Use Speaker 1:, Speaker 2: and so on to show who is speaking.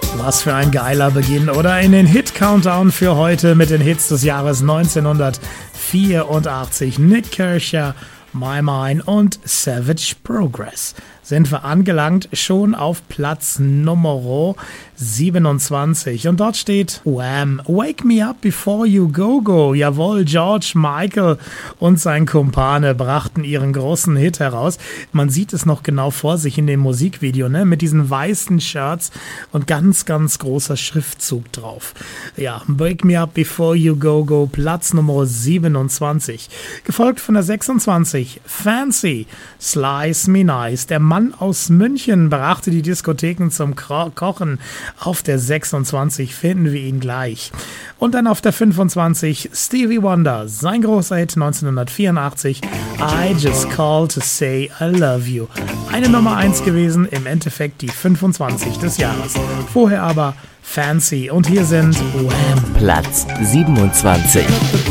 Speaker 1: Was für ein geiler Beginn, oder? In den Hit-Countdown für heute mit den Hits des Jahres 1984. Nik Kershaw, My Mind und Savage Progress. Sind wir angelangt, schon auf Platz Nummer 27. Und dort steht Wham! Wake Me Up Before You Go Go. Jawohl, George Michael und sein Kumpane brachten ihren großen Hit heraus. Man sieht es noch genau vor sich in dem Musikvideo, ne? Mit diesen weißen Shirts und ganz, ganz großer Schriftzug drauf. Ja, Wake Me Up Before You Go Go, Platz Nummer 27. Gefolgt von der 26, Fancy, Slice Me Nice. Der Mann aus München brachte die Diskotheken zum Kochen. Auf der 26 finden wir ihn gleich. Und dann auf der 25 Stevie Wonder, sein großer Hit 1984, I Just Called to Say I Love You. Eine Nummer 1 gewesen, im Endeffekt die 25 des Jahres. Vorher aber Fancy und hier sind Wham!
Speaker 2: Platz 27.